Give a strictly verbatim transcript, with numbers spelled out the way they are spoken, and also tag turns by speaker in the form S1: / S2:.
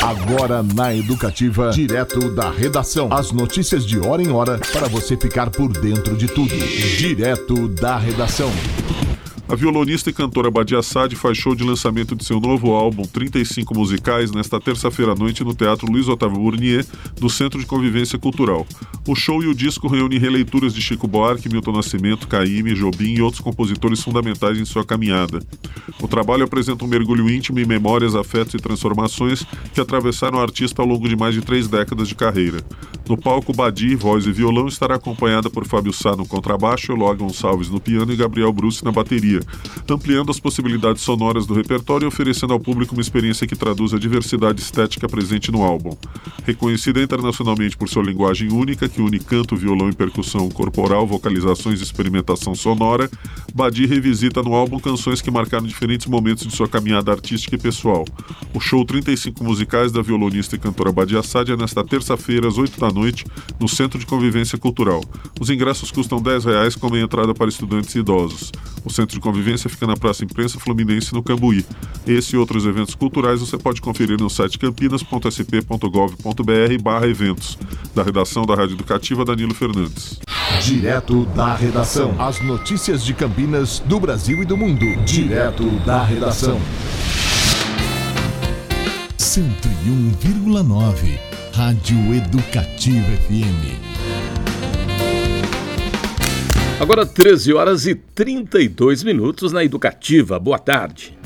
S1: Agora na Educativa, direto da redação. As notícias de hora em hora para você ficar por dentro de tudo. Direto da redação.
S2: A violonista e cantora Badia Saad faz show de lançamento de seu novo álbum trinta e cinco Musicais nesta terça-feira à noite no Teatro Luiz Otávio Burnier, do Centro de Convivência Cultural. O show e o disco reúnem releituras de Chico Buarque, Milton Nascimento, Caymmi, Jobim e outros compositores fundamentais em sua caminhada. O trabalho apresenta um mergulho íntimo em memórias, afetos e transformações que atravessaram o artista ao longo de mais de três décadas de carreira. No palco, Badi, voz e violão, estará acompanhada por Fábio Sá no contrabaixo, Eloá Gonçalves no piano e Gabriel Bruce na bateria, ampliando as possibilidades sonoras do repertório e oferecendo ao público uma experiência que traduz a diversidade estética presente no álbum. Reconhecida internacionalmente por sua linguagem única, que une canto, violão e percussão corporal, vocalizações e experimentação sonora, Badi revisita no álbum canções que marcaram diferentes momentos de sua caminhada artística e pessoal. O show trinta e cinco Musicais da violonista e cantora Badia Saad é nesta terça-feira, às oito da noite, no Centro de Convivência Cultural. Os ingressos custam dez reais, como entrada para estudantes e idosos. O Centro de Convivência fica na Praça Imprensa Fluminense, no Cambuí. Esse e outros eventos culturais você pode conferir no site campinas ponto s p ponto gov ponto b r barra eventos. Da redação da Rádio Educativa, Danilo Fernandes.
S1: Direto da redação. As notícias de Campinas, do Brasil e do mundo. Direto da redação.
S3: cento e um vírgula nove Rádio Educativa F M.
S4: Agora treze horas e trinta e dois minutos na Educativa. Boa tarde.